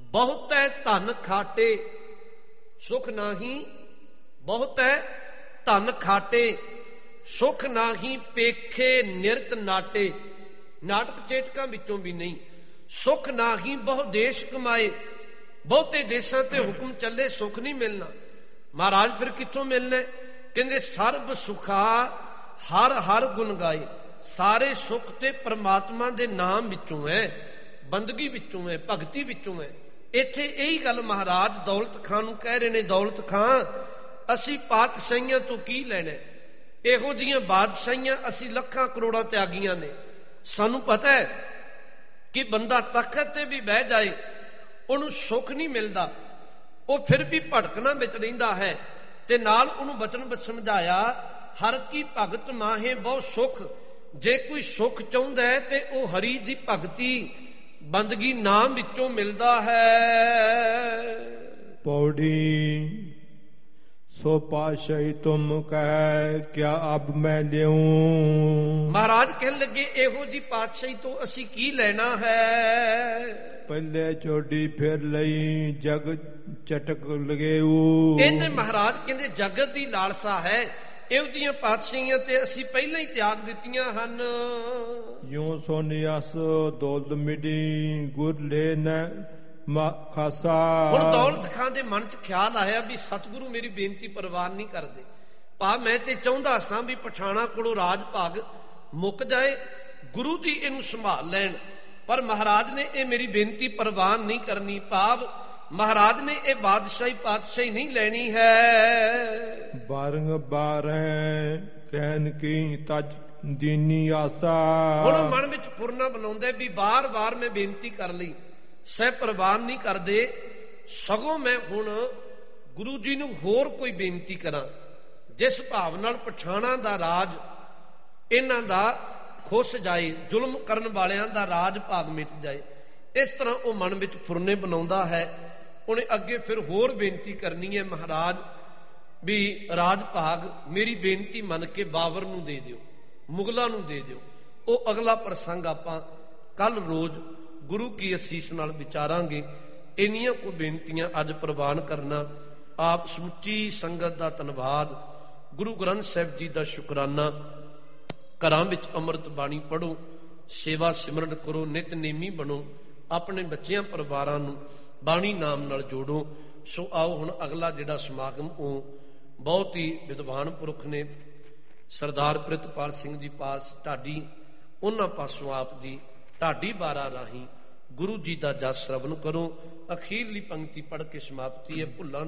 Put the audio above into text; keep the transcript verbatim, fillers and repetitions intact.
ਬਹੁਤੈ ਧਨ ਖਾਟੇ ਸੁਖ ਨਾਹੀ, ਬਹੁਤੈ ਧਨ ਖਾਟੇ ਸੁਖ ਨਾਹੀ, ਪੇਖੇ ਨਿਰਤ ਨਾਟੇ। ਨਾਟਕ ਚੇਟਕਾਂ ਵਿੱਚੋਂ ਵੀ ਨਹੀਂ। ਸੁਖ ਨਾਹੀ ਬਹੁ ਦੇਸ਼ ਕਮਾਏ, ਬਹੁਤੇ ਦੇਸ਼ਾਂ ਤੇ ਹੁਕਮ ਚੱਲੇ, ਸੁਖ ਨਹੀਂ ਮਿਲਣਾ। ਮਹਾਰਾਜ ਫਿਰ ਕਿੱਥੋਂ ਮਿਲਣਾ? ਕਹਿੰਦੇ ਸਰਬ ਸੁਖਾ ਹਰ ਹਰ ਗੁਣ ਗਾਏ। ਸਾਰੇ ਸੁੱਖ ਤੇ ਪਰਮਾਤਮਾ ਦੇ ਨਾਮ ਵਿੱਚੋਂ ਹੈ, ਬੰਦਗੀ ਵਿੱਚੋਂ ਹੈ, ਭਗਤੀ ਵਿੱਚੋਂ ਹੈ। ਇੱਥੇ ਇਹੀ ਗੱਲ ਮਹਾਰਾਜ ਦੌਲਤ ਖਾਂ ਨੂੰ ਕਹਿ ਰਹੇ ਨੇ, ਦੌਲਤ ਖਾਂ ਅਸੀਂ ਪਾਤਸ਼ਾਹੀਆਂ ਤੋਂ ਕੀ ਲੈਣਾ? ਇਹੋ ਜਿਹੀਆਂ ਬਾਦਸ਼ਾਹੀਆਂ ਅਸੀਂ ਲੱਖਾਂ ਕਰੋੜਾਂ ਤਿਆਗੀਆਂ ਨੇ। ਸਾਨੂੰ ਪਤਾ ਹੈ ਕਿ ਬੰਦਾ ਤਖਤ ਤੇ ਵੀ ਬਹਿ ਜਾਏ ਉਹਨੂੰ ਸੁੱਖ ਨਹੀਂ ਮਿਲਦਾ, ਉਹ ਫਿਰ ਵੀ ਭਟਕਣਾ ਵਿੱਚ ਰਹਿੰਦਾ ਹੈ। ਤੇ ਨਾਲ ਉਹਨੂੰ ਬਚਨ ਸਮਝਾਇਆ, ਹਰ ਕੀ ਭਗਤ ਮਾਹੇ ਬਹੁ ਸੁਖ। ਜੇ ਕੋਈ ਸੁੱਖ ਚਾਹੁੰਦਾ ਹੈ ਤੇ ਉਹ ਹਰੀ ਦੀ ਭਗਤੀ ਬੰਦਗੀ ਨਾਮ ਵਿੱਚੋਂ ਮਿਲਦਾ ਹੈ। ਪੌੜੀ ਸੋ ਪਾਤਸ਼ਾਹੀ ਤੁਮ ਕਹਿ ਕਿਆ ਅਬ ਮੈਂ ਲਿਉ। ਮਹਾਰਾਜ ਕਹਿਣ ਲੱਗੇ ਇਹੋ ਜੀ ਪਾਤਸ਼ਾਹੀ ਤੋਂ ਅਸੀਂ ਕੀ ਲੈਣਾ ਹੈ? ਪਹਿਲੇ ਚੋਡੀ ਫਿਰ ਲਈ ਜਗ ਚਟਕ ਲਗੇਊ। ਇਹਦੇ ਮਹਾਰਾਜ ਕਹਿੰਦੇ ਜਗਤ ਦੀ ਲਾਲਸਾ ਹੈ, ਇਹੋ ਜਿਹੀਆਂ ਪਾਤਸ਼ਾਹੀਆਂ ਤੇ ਅਸੀਂ ਪਹਿਲਾਂ ਹੀ ਤਿਆਗ ਦਿੱਤੀਆਂ ਹਨ। ਯੂੰ ਸੋਨਿਆਸ ਦੌਲਤ ਮਿਟੀ ਗੁਰ ਲੈ ਨ ਖਾਸਾ। ਹੁਣ ਦੌਲਤ ਖਾਂ ਦੇ ਮਨ ਚ ਖਿਆਲ ਆਇਆ ਵੀ ਸਤਿਗੁਰੂ ਮੇਰੀ ਬੇਨਤੀ ਪ੍ਰਵਾਨ ਨਹੀਂ ਕਰਦੇ। ਭਾ ਮੈਂ ਤੇ ਚਾਹੁੰਦਾ ਸਾਂ ਵੀ ਪਠਾਣਾ ਕੋਲੋਂ ਰਾਜ ਭਾਗ ਮੁੱਕ ਜਾਏ, ਗੁਰੂ ਜੀ ਇਹਨੂੰ ਸੰਭਾਲ ਲੈਣ, ਪਰ ਮਹਾਰਾਜ ਨੇ ਇਹ ਮੇਰੀ ਬੇਨਤੀ ਪ੍ਰਵਾਨ ਨਹੀਂ ਕਰਨੀ। ਭਾਵ ਮਹਾਰਾਜ ਨੇ ਇਹ ਬਾਦਸ਼ਾਹੀ ਪਾਤਸ਼ਾਹੀ ਨਹੀਂ ਲੈਣੀ ਹੈ। ਬਾਰੰਗ ਬਾਰੈ ਕਹਿਨ ਕੀ ਤਜ ਦੀਨੀ ਆਸਾ। ਹੁਣ ਮਨ ਵਿੱਚ ਫੁਰਨਾ ਬਣਾਉਂਦਾ ਵੀ ਬਾਰ ਬਾਰ ਮੈਂ ਬੇਨਤੀ ਕਰ ਲਈ, ਸਹਿ ਪ੍ਰਵਾਨ ਨਹੀਂ ਕਰਦੇ, ਸਗੋਂ ਮੈਂ ਹੁਣ ਗੁਰੂ ਜੀ ਨੂੰ ਹੋਰ ਕੋਈ ਬੇਨਤੀ ਕਰਾਂ ਜਿਸ ਭਾਵ ਨਾਲ ਪਠਾਣਾ ਦਾ ਰਾਜ ਇਹਨਾਂ ਦਾ ਖੁੱਸ ਜਾਏ, ਜ਼ੁਲਮ ਕਰਨ ਵਾਲਿਆਂ ਦਾ ਰਾਜ ਭਾਗ ਮਿਟ ਜਾਏ। ਇਸ ਤਰ੍ਹਾਂ ਉਹ ਮਨ ਵਿੱਚ ਫੁਰਨੇ ਬਣਾਉਂਦਾ ਹੈ। ਉਹਨੇ ਅੱਗੇ ਫਿਰ ਹੋਰ ਬੇਨਤੀ ਕਰਨੀ ਹੈ, ਮਹਾਰਾਜ ਵੀ ਰਾਜ ਭਾਗ ਮੇਰੀ ਬੇਨਤੀ ਮੰਨ ਕੇ ਬਾਬਰ ਨੂੰ ਦੇ ਦਿਓ, ਮੁਗਲਾਂ ਨੂੰ ਦੇ ਦਿਓ। ਉਹ ਅਗਲਾ ਪ੍ਰਸੰਗ ਆਪਾਂ ਕੱਲ ਰੋਜ਼ ਗੁਰੂ ਕੀ ਅਸੀਸ ਨਾਲ ਵਿਚਾਰਾਂਗੇ। ਇੰਨੀਆਂ ਕੋ ਬੇਨਤੀਆਂ ਅੱਜ ਪ੍ਰਵਾਨ ਕਰਨਾ। ਆਪ ਸਮੁੱਚੀ ਸੰਗਤ ਦਾ ਧੰਨਵਾਦ, ਗੁਰੂ ਗ੍ਰੰਥ ਸਾਹਿਬ ਜੀ ਦਾ ਸ਼ੁਕਰਾਨਾ। ਘਰਾਂ ਵਿੱਚ ਅੰਮ੍ਰਿਤ ਬਾਣੀ ਪੜ੍ਹੋ, ਸੇਵਾ ਸਿਮਰਨ ਕਰੋ, ਨਿਤਨੇਮੀ ਬਣੋ, ਆਪਣੇ ਬੱਚਿਆਂ ਪਰਿਵਾਰਾਂ ਨੂੰ ਬਾਣੀ ਨਾਮ ਨਾਲ ਜੋੜੋ। ਸੋ ਆਓ ਹੁਣ ਅਗਲਾ ਜਿਹੜਾ ਸਮਾਗਮ ਉਹ ਬਹੁਤ ਹੀ ਵਿਦਵਾਨ ਪੁਰਖ ਨੇ ਸਰਦਾਰ ਪ੍ਰਿਤਪਾਲ ਸਿੰਘ ਜੀ ਪਾਸ ਢਾਡੀ, ਉਹਨਾਂ ਪਾਸੋਂ ਆਪ ਦੀ ਢਾਡੀ ਬਾਰਾ ਰਾਹੀਂ ਗੁਰੂ ਜੀ ਦਾ ਜਸ ਸ਼ਰਵਨ ਕਰੋ। ਅਖੀਰਲੀ ਪੰਕਤੀ ਪੜ੍ਹ ਕੇ ਸਮਾਪਤੀ ਹੈ। ਭੁੱਲਾਂ